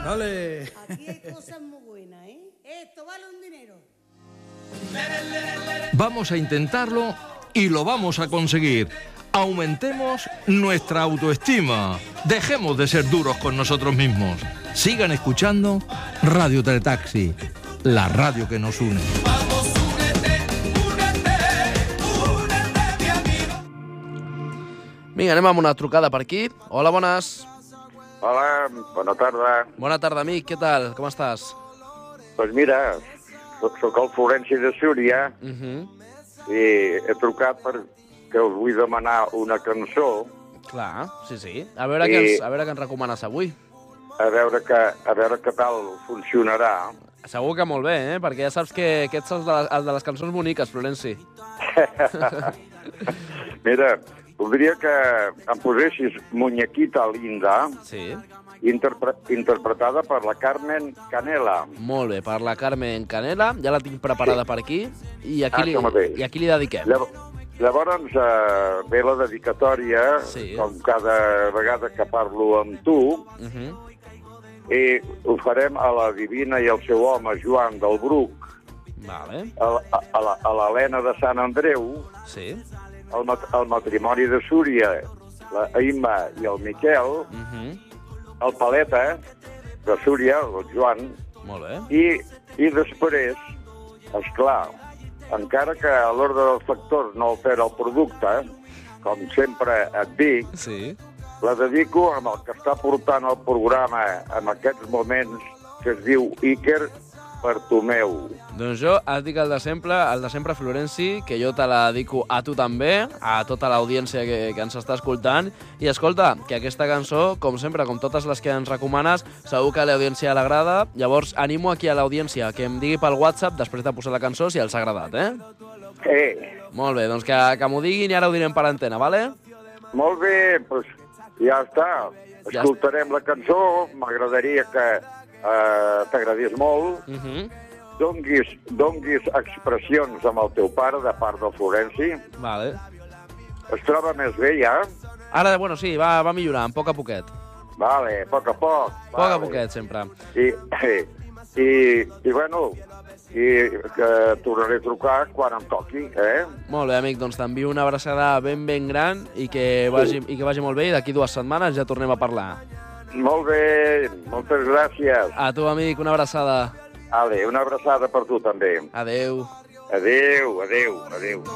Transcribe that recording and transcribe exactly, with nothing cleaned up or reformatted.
Dale. Aquí hay cosas muy buenas, ¿eh? Esto vale un dinero. Vamos a intentarlo y lo vamos a conseguir. Aumentemos nuestra autoestima. Dejemos de ser duros con nosotros mismos. Sigan escuchando Radio Teletaxi, la radio que nos une. Vamos, únete, únete, únete, mi amigo. Vinga, anem amb una trucada per aquí. Hola, bones. Hola, bona tarda. Bona tarda, amic. Què tal? Com estàs? Doncs pues mira, soc, soc el Florenci de Súria Uh -huh. i he trucat perquè us vull demanar una cançó. Clar, sí, sí. A veure, I... què ens, a veure què ens recomanes avui. A veure, que, a veure què tal funcionarà. Segur que molt bé, eh? Perquè ja saps que aquests són els de les, els de les cançons boniques, Florenci. Mira, voldria que em posessis Muñequita Linda, sí. interpre interpretada per la Carmen Canela. Molt bé, per la Carmen Canela, ja la tinc preparada sí. per aquí, i aquí, Ah, li, això mateix. i aquí li dediquem. Llavors, llavors eh, ve la dedicatòria, Sí. com cada vegada que parlo amb tu, Uh -huh. i ho farem a la Divina i al seu home, Joan del Bruc, Vale, a, a, la- a l'Helena de Sant Andreu, sí. el, mat el matrimoni de Súria, la Imma i el Miquel, Uh -huh. el Paleta de Súria, el Joan, Molt bé. i, i després, esclar, encara que a l'ordre dels factors no altera el producte, com sempre et dic, Sí. la dedico amb el que està portant el programa en aquests moments, que es diu Iker Bartomeu. Doncs jo et dic el de sempre, el de sempre, Florenci, que jo te la dedico a tu també, a tota l'audiència que, que ens està escoltant. I escolta, que aquesta cançó, com sempre, com totes les que ens recomanes, segur que a l'audiència l'agrada. Llavors, animo aquí a l'audiència que em digui pel WhatsApp, després de posar la cançó, si els ha agradat, eh? Eh, Molt bé, doncs que, que m'ho diguin i ara ho direm per antena, vale? molt bé, doncs ja està. Ja Escoltarem la cançó, m'agradaria que eh, t'agradés molt. Uh -huh. Donguis, donguis expressions amb el teu pare de part del Florenci. Vale. Es troba més bé ja? Ara, bueno, sí, va, va millorant, a poc a poquet. Vale, a poc a poc. A poc a vale. poquet, sempre. I, i, i, i bueno, i que tornaré a trucar quan em toqui, eh? Molt bé, amic, doncs t'envio una abraçada ben, ben gran i que vagi, i que vagi molt bé i d'aquí dues setmanes ja tornem a parlar. Molt bé, moltes gràcies. A tu, amic, una abraçada. Ale, una abraçada per tu també. Adeu. Adéu, adéu, adéu.